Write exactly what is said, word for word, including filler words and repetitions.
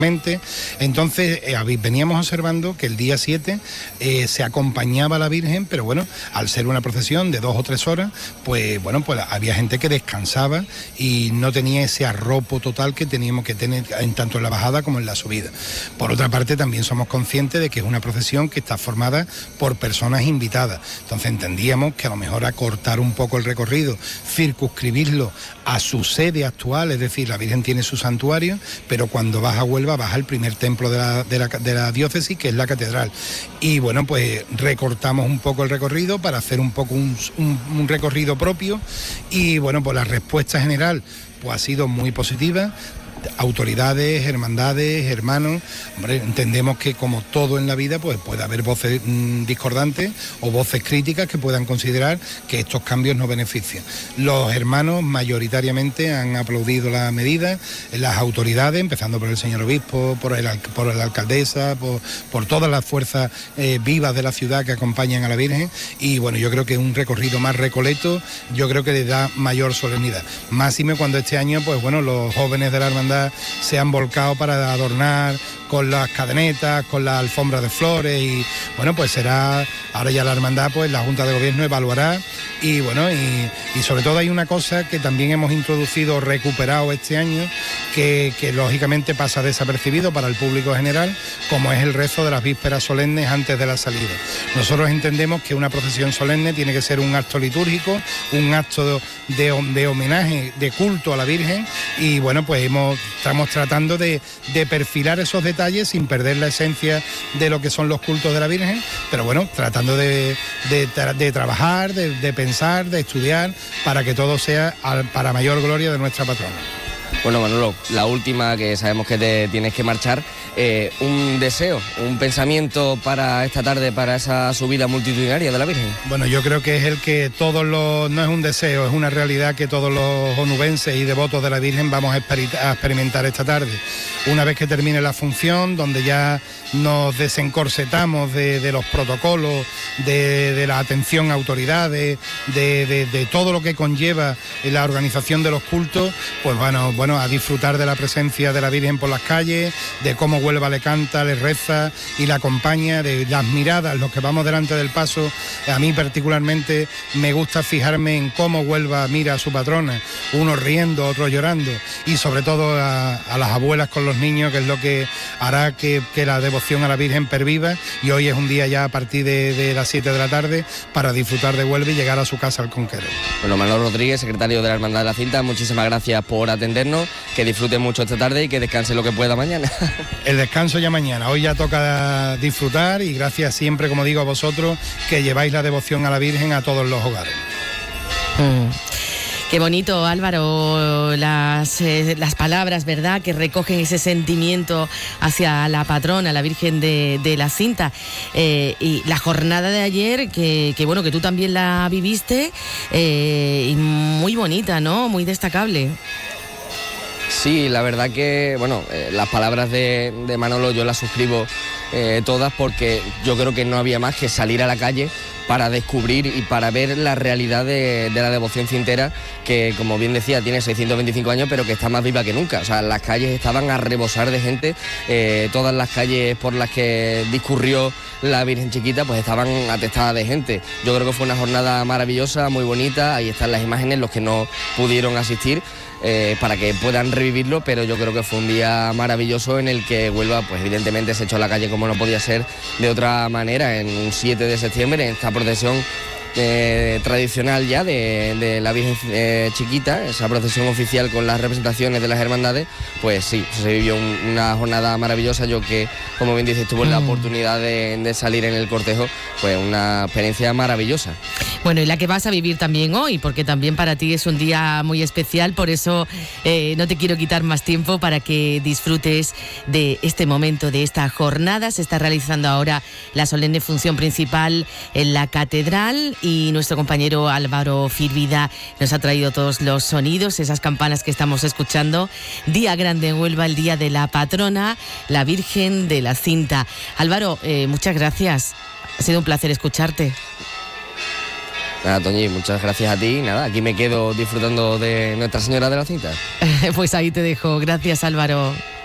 Entonces eh, veníamos observando que el día siete eh, se acompañaba a la Virgen, pero bueno, al ser una procesión de dos o tres horas, pues bueno, pues había gente que descansaba y no tenía ese arropo total que teníamos que tener en tanto en la bajada como en la subida. Por otra parte, también somos conscientes de que es una procesión que está formada por personas invitadas. Entonces entendíamos que a lo mejor acortar un poco el recorrido, circunscribirlo a su sede actual, es decir, la Virgen tiene su santuario, pero cuando vas a Huelva vas al primer templo de la, de la, de la diócesis, que es la catedral. Y bueno, pues recortamos un poco el recorrido para hacer un poco un, un, un recorrido propio y bueno, pues la respuesta general pues ha sido muy positiva. Autoridades, hermandades, hermanos, hombre, entendemos que como todo en la vida pues puede haber voces mmm, discordantes o voces críticas que puedan considerar que estos cambios no benefician. Los hermanos mayoritariamente han aplaudido la medida, las autoridades, empezando por el señor obispo, por, el, por la alcaldesa, por, por todas las fuerzas eh, vivas de la ciudad que acompañan a la Virgen, y bueno, yo creo que un recorrido más recoleto, yo creo que le da mayor solemnidad. Máxime cuando este año, pues bueno, los jóvenes de la hermandad se han volcado para adornar con las cadenetas, con la alfombra de flores y bueno, pues será, ahora ya la hermandad, pues la Junta de Gobierno evaluará y bueno, y, y sobre todo hay una cosa que también hemos introducido, recuperado este año, que, que lógicamente pasa desapercibido para el público general, como es el rezo de las vísperas solemnes antes de la salida. Nosotros entendemos que una procesión solemne tiene que ser un acto litúrgico, un acto de, de homenaje, de culto a la Virgen y bueno, pues hemos estamos tratando de, de perfilar esos detalles sin perder la esencia de lo que son los cultos de la Virgen, pero bueno, tratando de, de, de trabajar, de, de pensar, de estudiar, para que todo sea al, para mayor gloria de nuestra patrona. Bueno, Manolo, la última, que sabemos que te tienes que marchar, eh, un deseo, un pensamiento para esta tarde, para esa subida multitudinaria de la Virgen. Bueno, yo creo que es el que todos los, no es un deseo, es una realidad que todos los onubenses y devotos de la Virgen vamos a experimentar esta tarde. Una vez que termine la función, donde ya nos desencorsetamos de, de los protocolos, de, de la atención a autoridades, de, de, de todo lo que conlleva la organización de los cultos, pues bueno, bueno, a disfrutar de la presencia de la Virgen por las calles, de cómo Huelva le canta, le reza y la acompaña, de las miradas, los que vamos delante del paso. A mí particularmente me gusta fijarme en cómo Huelva mira a su patrona, unos riendo, otros llorando, y sobre todo a, a las abuelas con los niños, que es lo que hará que, que la devoción a la Virgen perviva, y hoy es un día ya a partir de, de las siete de la tarde para disfrutar de Huelva y llegar a su casa al Conquero. Bueno, Manolo Rodríguez, secretario de la Hermandad de la Cinta, muchísimas gracias por atendernos, que disfrute mucho esta tarde y que descanse lo que pueda mañana. El descanso ya mañana, hoy ya toca disfrutar y gracias siempre, como digo, a vosotros que lleváis la devoción a la Virgen a todos los hogares. Mm. Qué bonito, Álvaro, las, eh, las palabras, ¿verdad?, que recogen ese sentimiento hacia la patrona, la Virgen de, de la Cinta. Eh, y la jornada de ayer, que, que bueno, que tú también la viviste, eh, y muy bonita, ¿no?, muy destacable. Sí, la verdad que, bueno, eh, las palabras de, de Manolo yo las suscribo eh, todas, porque yo creo que no había más que salir a la calle para descubrir y para ver la realidad de, de la devoción cintera, que, como bien decía, tiene seiscientos veinticinco años, pero que está más viva que nunca. O sea, las calles estaban a rebosar de gente, eh, todas las calles por las que discurrió la Virgen Chiquita pues estaban atestadas de gente. Yo creo que fue una jornada maravillosa, muy bonita. Ahí están las imágenes, los que no pudieron asistir, eh, para que puedan revivirlo, pero yo creo que fue un día maravilloso en el que Huelva pues evidentemente se echó a la calle como no podía ser de otra manera, en un siete de septiembre, en esta procesión Eh, tradicional ya de, de la Virgen eh, Chiquita, esa procesión oficial con las representaciones de las hermandades. Pues sí, se vivió un, una jornada maravillosa. Yo, que, como bien dices, tuve mm. la oportunidad de, de salir en el cortejo, pues una experiencia maravillosa. Bueno, y la que vas a vivir también hoy, porque también para ti es un día muy especial, por eso eh, no te quiero quitar más tiempo para que disfrutes de este momento, de esta jornada. Se está realizando ahora la solemne función principal en la catedral, y nuestro compañero Álvaro Firvida nos ha traído todos los sonidos, esas campanas que estamos escuchando. Día grande en Huelva, el día de la patrona, la Virgen de la Cinta. Álvaro, eh, muchas gracias. Ha sido un placer escucharte. Nada, Toñi, muchas gracias a ti. Nada, aquí me quedo disfrutando de Nuestra Señora de la Cinta. Pues ahí te dejo. Gracias, Álvaro.